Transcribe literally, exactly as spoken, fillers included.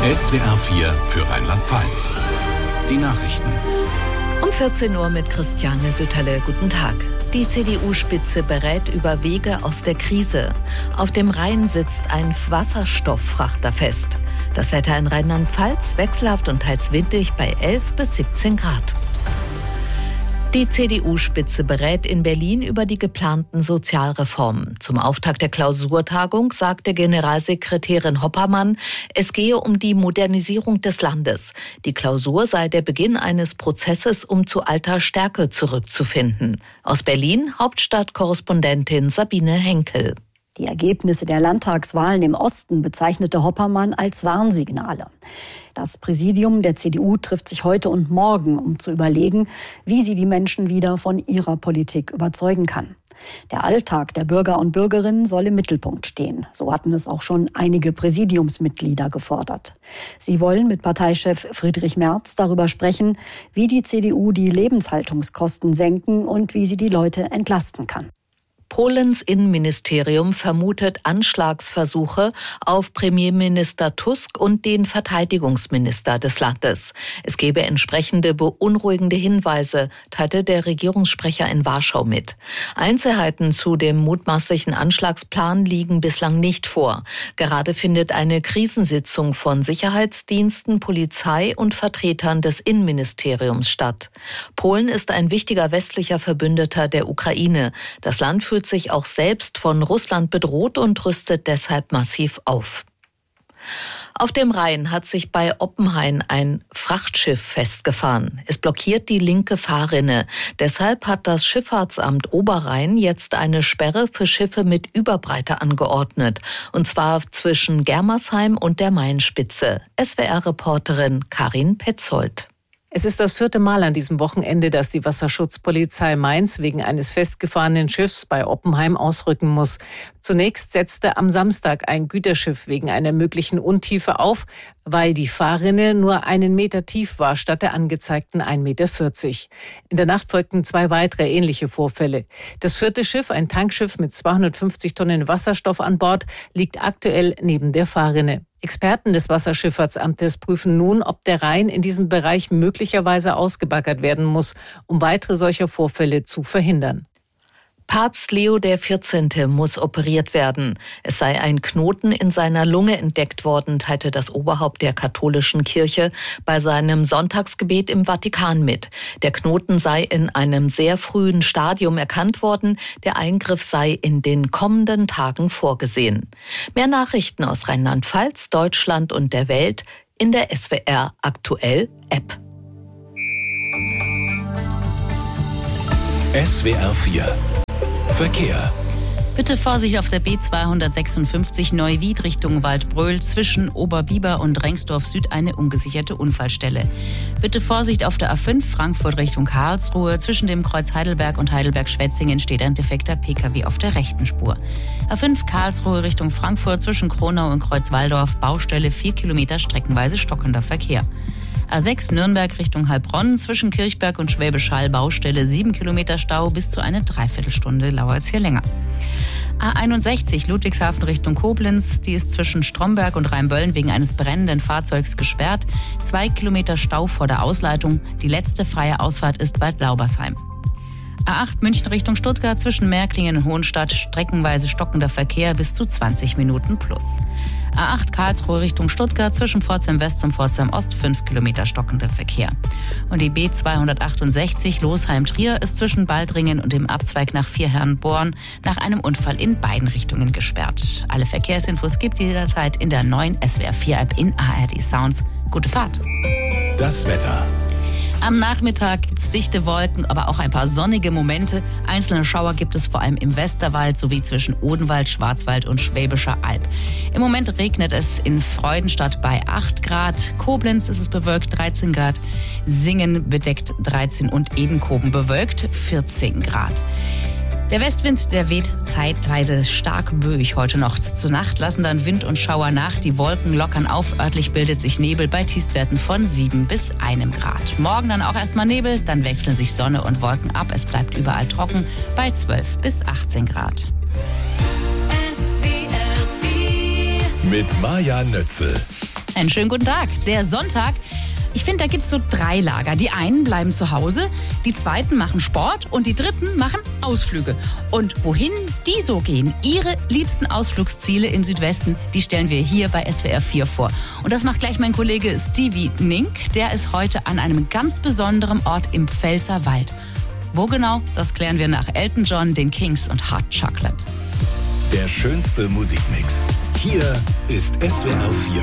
S W R vier für Rheinland-Pfalz. Die Nachrichten. Um vierzehn Uhr mit Christiane Sütterle. Guten Tag. Die C D U-Spitze berät über Wege aus der Krise. Auf dem Rhein sitzt ein Wasserstofffrachter fest. Das Wetter in Rheinland-Pfalz wechselhaft und teils windig bei elf bis siebzehn Grad. Die C D U-Spitze berät in Berlin über die geplanten Sozialreformen. Zum Auftakt der Klausurtagung sagte Generalsekretärin Hoppermann, es gehe um die Modernisierung des Landes. Die Klausur sei der Beginn eines Prozesses, um zu alter Stärke zurückzufinden. Aus Berlin Hauptstadtkorrespondentin Sabine Henkel. Die Ergebnisse der Landtagswahlen im Osten bezeichnete Hoppermann als Warnsignale. Das Präsidium der C D U trifft sich heute und morgen, um zu überlegen, wie sie die Menschen wieder von ihrer Politik überzeugen kann. Der Alltag der Bürger und Bürgerinnen soll im Mittelpunkt stehen. So hatten es auch schon einige Präsidiumsmitglieder gefordert. Sie wollen mit Parteichef Friedrich Merz darüber sprechen, wie die C D U die Lebenshaltungskosten senken und wie sie die Leute entlasten kann. Polens Innenministerium vermutet Anschlagsversuche auf Premierminister Tusk und den Verteidigungsminister des Landes. Es gebe entsprechende beunruhigende Hinweise, teilte der Regierungssprecher in Warschau mit. Einzelheiten zu dem mutmaßlichen Anschlagsplan liegen bislang nicht vor. Gerade findet eine Krisensitzung von Sicherheitsdiensten, Polizei und Vertretern des Innenministeriums statt. Polen ist ein wichtiger westlicher Verbündeter der Ukraine. Das Land fühlt sich auch selbst von Russland bedroht und rüstet deshalb massiv auf. Auf dem Rhein hat sich bei Oppenheim ein Frachtschiff festgefahren. Es blockiert die linke Fahrrinne. Deshalb hat das Schifffahrtsamt Oberrhein jetzt eine Sperre für Schiffe mit Überbreite angeordnet. Und zwar zwischen Germersheim und der Mainspitze. S W R-Reporterin Karin Petzold. Es ist das vierte Mal an diesem Wochenende, dass die Wasserschutzpolizei Mainz wegen eines festgefahrenen Schiffs bei Oppenheim ausrücken muss. Zunächst setzte am Samstag ein Güterschiff wegen einer möglichen Untiefe auf, weil die Fahrrinne nur einen Meter tief war statt der angezeigten ein Meter vierzig. In der Nacht folgten zwei weitere ähnliche Vorfälle. Das vierte Schiff, ein Tankschiff mit zweihundertfünfzig Tonnen Wasserstoff an Bord, liegt aktuell neben der Fahrrinne. Experten des Wasserschifffahrtsamtes prüfen nun, ob der Rhein in diesem Bereich möglicherweise ausgebaggert werden muss, um weitere solcher Vorfälle zu verhindern. Papst Leo der vierzehnte muss operiert werden. Es sei ein Knoten in seiner Lunge entdeckt worden, teilte das Oberhaupt der katholischen Kirche bei seinem Sonntagsgebet im Vatikan mit. Der Knoten sei in einem sehr frühen Stadium erkannt worden. Der Eingriff sei in den kommenden Tagen vorgesehen. Mehr Nachrichten aus Rheinland-Pfalz, Deutschland und der Welt in der S W R Aktuell App. S W R vier Verkehr. Bitte Vorsicht auf der B zweihundertsechsundfünfzig Neuwied Richtung Waldbröl zwischen Oberbiber und Rengsdorf Süd eine ungesicherte Unfallstelle. Bitte Vorsicht auf der A fünf Frankfurt Richtung Karlsruhe. Zwischen dem Kreuz Heidelberg und Heidelberg-Schwetzingen steht ein defekter Pkw auf der rechten Spur. A fünf Karlsruhe Richtung Frankfurt zwischen Kronau und Kreuz Walldorf Baustelle vier Kilometer streckenweise stockender Verkehr. A sechs Nürnberg Richtung Heilbronn zwischen Kirchberg und Schwäbisch Hall Baustelle sieben Kilometer Stau, bis zu eine Dreiviertelstunde dauert es hier länger. A einundsechzig Ludwigshafen Richtung Koblenz, die ist zwischen Stromberg und Rheinböllen wegen eines brennenden Fahrzeugs gesperrt. Zwei Kilometer Stau vor der Ausleitung, die letzte freie Ausfahrt ist Bad Laubersheim. A acht München Richtung Stuttgart zwischen Märklingen und Hohenstadt streckenweise stockender Verkehr bis zu zwanzig Minuten plus. A acht Karlsruhe Richtung Stuttgart zwischen Pforzheim West und Pforzheim Ost fünf Kilometer stockender Verkehr. Und die B zweihundertachtundsechzig Losheim-Trier ist zwischen Baldringen und dem Abzweig nach Vierherren-Born nach einem Unfall in beiden Richtungen gesperrt. Alle Verkehrsinfos gibt ihr jederzeit in der neuen S W R vier App in A R D Sounds. Gute Fahrt. Das Wetter. Am Nachmittag gibt es dichte Wolken, aber auch ein paar sonnige Momente. Einzelne Schauer gibt es vor allem im Westerwald sowie zwischen Odenwald, Schwarzwald und Schwäbischer Alb. Im Moment regnet es in Freudenstadt bei acht Grad. Koblenz ist es bewölkt dreizehn Grad. Singen bedeckt dreizehn und Edenkoben bewölkt vierzehn Grad. Der Westwind, der weht zeitweise stark böig heute noch. Zur Nacht lassen dann Wind und Schauer nach. Die Wolken lockern auf. Örtlich bildet sich Nebel bei Tiefstwerten von sieben bis einem Grad. Morgen dann auch erstmal Nebel, dann wechseln sich Sonne und Wolken ab. Es bleibt überall trocken bei zwölf bis achtzehn Grad. Mit Maja Nötzel. Einen schönen guten Tag. Der Sonntag, ich finde, da gibt es so drei Lager. Die einen bleiben zu Hause, die zweiten machen Sport und die dritten machen Ausflüge. Und wohin die so gehen, ihre liebsten Ausflugsziele im Südwesten, die stellen wir hier bei S W R vier vor. Und das macht gleich mein Kollege Stevie Nink. Der ist heute an einem ganz besonderen Ort im Pfälzerwald. Wo genau, das klären wir nach Elton John, den Kings und Hot Chocolate. Der schönste Musikmix. Hier ist S W R vier